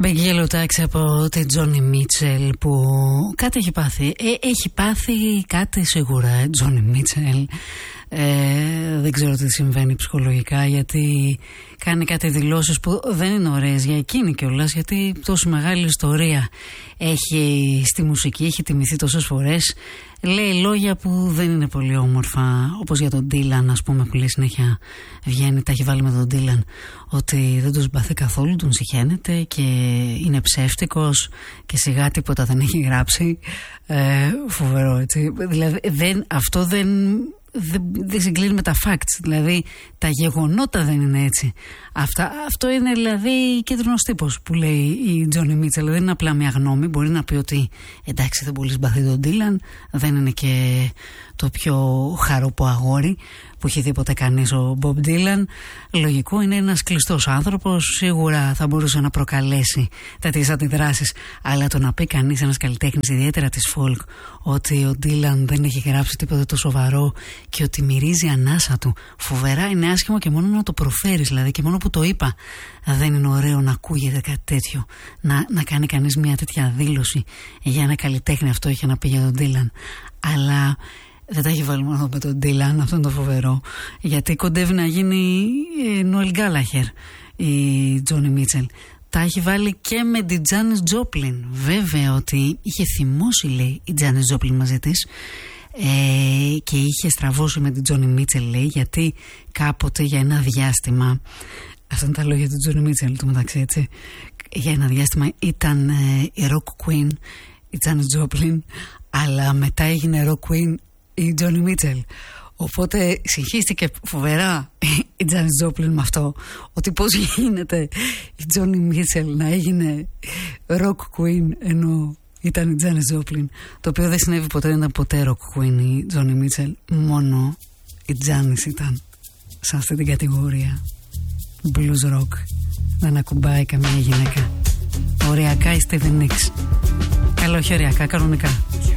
Μπεγγέλο τάξη από την Τζόνι Μίτσελ που κάτι έχει πάθει. Έχει πάθει κάτι σίγουρα, Τζόνι Μίτσελ. Δεν ξέρω τι συμβαίνει ψυχολογικά, γιατί κάνει κάτι δηλώσεις που δεν είναι ωραίες για εκείνη κιόλας, γιατί τόση μεγάλη ιστορία έχει στη μουσική, έχει τιμηθεί τόσες φορές. Λέει λόγια που δεν είναι πολύ όμορφα, όπως για τον Ντίλαν, ας πούμε, που λέει συνέχεια, βγαίνει, τα έχει βάλει με τον Ντίλαν, ότι δεν τον συμπαθεί καθόλου, τον συχαίνεται και είναι ψεύτικος και σιγά τίποτα δεν έχει γράψει. Φοβερό, έτσι. Δηλαδή αυτό δεν συγκλίνει με τα facts, δηλαδή τα γεγονότα δεν είναι έτσι. Αυτό είναι δηλαδή κίτρινος τύπος που λέει η Τζόνι Μίτσελ. Δεν είναι απλά μια γνώμη. Μπορεί να πει ότι εντάξει, δεν πολύ συμπαθεί τον Ντίλαν, δεν είναι και το πιο χαροπό αγόρι που έχει δει ποτέ κανείς ο Μπομπ Ντίλαν. Λογικό, είναι ένας κλειστός άνθρωπος, σίγουρα θα μπορούσε να προκαλέσει τέτοιες αντιδράσεις. Αλλά το να πει κανείς, ένας καλλιτέχνης, ιδιαίτερα της folk, ότι ο Ντίλαν δεν έχει γράψει τίποτα το σοβαρό και ότι μυρίζει ανάσα του, φοβερά, είναι άσχημο και μόνο να το προφέρεις, δηλαδή, και μόνο που το είπα δεν είναι ωραίο να ακούγεται κάτι τέτοιο, να κάνει κανείς μια τέτοια δήλωση για ένα καλλιτέχνη. Αυτό είχε να πει για τον Ντίλαν. Αλλά δεν τα έχει βάλει μόνο με τον Ντίλαν, αυτό είναι το φοβερό, γιατί κοντεύει να γίνει Νοέλ Γκάλαχερ η Τζόνι Μίτσελ. Τα έχει βάλει και με την Τζάνις Τζόπλιν. Βέβαια ότι είχε θυμώσει, λέει, η Τζάνις Τζόπλιν μαζί της, και είχε στραβώσει με την Τζόνι Μίτσελ, λέει, γιατί κάποτε για ένα διάστημα, αυτά είναι τα λόγια του Τζόνι Μίτσελ το μεταξύ, έτσι, για ένα διάστημα ήταν η rock queen η Τζάνις Τζόπλιν, αλλά μετά έγινε rock queen η Τζόνι Μίτσελ. Οπότε συγχύστηκε φοβερά η Τζάνις Τζόπλιν με αυτό, ότι πώς γίνεται η Τζόνι Μίτσελ να έγινε rock queen ενώ ήταν η Τζάνις Τζόπλιν, το οποίο δεν συνέβη ποτέ, δεν ήταν ποτέ rock queen η Τζόνι Μίτσελ, μόνο η Τζάνις ήταν σε αυτή την κατηγορία blues rock. Δεν ακουμπάει καμία γυναίκα. Οριακά η Stevie Nicks, καλά, όχι οριακά, κανονικά.